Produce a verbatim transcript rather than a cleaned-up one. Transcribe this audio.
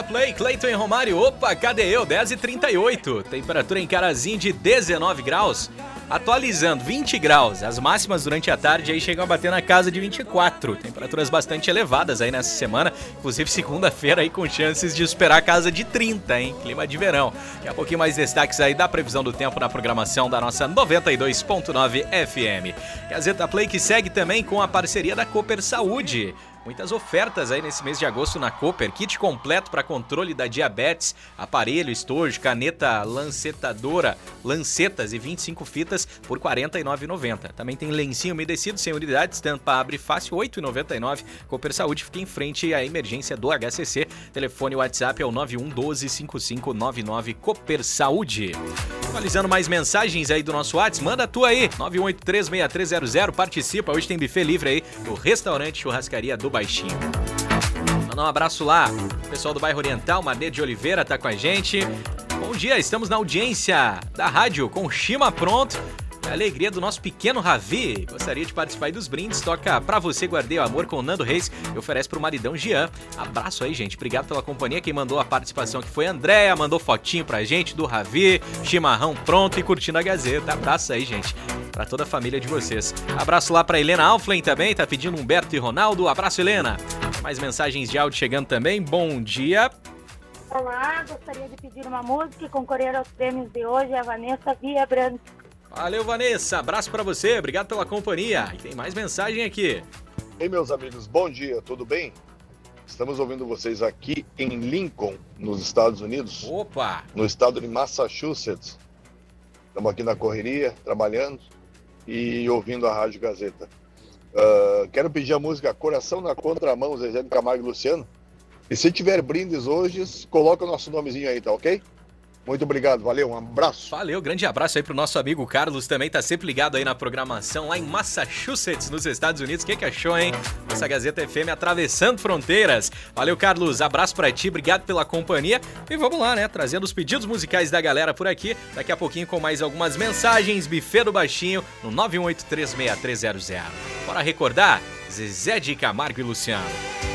Play, Cleiton e Romário. Opa, cadê eu? dez e trinta e oito. Temperatura em Carazinho de dezenove graus. Atualizando, vinte graus. As máximas durante a tarde aí chegam a bater na casa de vinte e quatro. Temperaturas bastante elevadas aí nessa semana. Inclusive segunda-feira aí com chances de superar a casa de trinta, hein? Clima de verão. Daqui a pouquinho mais destaques aí da previsão do tempo na programação da nossa noventa e dois ponto nove F M. Gazeta Play que segue também com a parceria da Cooper Saúde. Muitas ofertas aí nesse mês de agosto na Cooper. Kit completo para controle da diabetes, aparelho, estojo, caneta lancetadora, lancetas e vinte e cinco fitas por quarenta e nove reais e noventa centavos. Também tem lencinho umedecido sem unidades, tampa abre fácil, oito reais e noventa e nove centavos. Cooper Saúde fica em frente à emergência do H C C. Telefone WhatsApp é o nove um um dois cinco cinco nove nove. Cooper Saúde. Atualizando mais mensagens aí do nosso WhatsApp, manda a tua aí, nove um oito três seis três zero zero, participa. Hoje tem buffet livre aí do restaurante Churrascaria do Baixinho. Mandar um abraço lá, o pessoal do bairro Oriental, Madeira de Oliveira tá com a gente. Bom dia, estamos na audiência da rádio com o Chima pronto. A alegria do nosso pequeno Ravi. Gostaria de participar aí dos brindes. Toca Pra Você Guardei o Amor com o Nando Reis e oferece pro maridão Jean. Abraço aí, gente. Obrigado pela companhia. Quem mandou a participação aqui foi a Andréia. Mandou fotinho pra gente do Ravi. Chimarrão pronto e curtindo a Gazeta. Abraço aí, gente. Pra toda a família de vocês. Abraço lá pra Helena Alflen também. Tá pedindo Humberto e Ronaldo. Abraço, Helena. Mais mensagens de áudio chegando também. Bom dia. Olá, gostaria de pedir uma música e concorrer aos prêmios de hoje. A Vanessa Via Branco. Valeu, Vanessa. Abraço pra você. Obrigado pela companhia. E tem mais mensagem aqui. Ei, meus amigos. Bom dia. Tudo bem? Estamos ouvindo vocês aqui em Lincoln, nos Estados Unidos. Opa! No estado de Massachusetts. Estamos aqui na correria, trabalhando e ouvindo a Rádio Gazeta. Uh, quero pedir a música Coração na Contramão, Zezé de Camargo e Luciano. E se tiver brindes hoje, coloca o nosso nomezinho aí, tá ok? Muito obrigado, valeu, um abraço. Valeu, grande abraço aí pro nosso amigo Carlos, também tá sempre ligado aí na programação lá em Massachusetts, nos Estados Unidos. O que que achou, hein? Nossa Gazeta F M atravessando fronteiras. Valeu, Carlos, abraço pra ti, obrigado pela companhia. E vamos lá, né, trazendo os pedidos musicais da galera por aqui. Daqui a pouquinho com mais algumas mensagens, buffet do Baixinho, no nove um oito três seis três zero zero. Bora recordar? Zezé de Camargo e Luciano.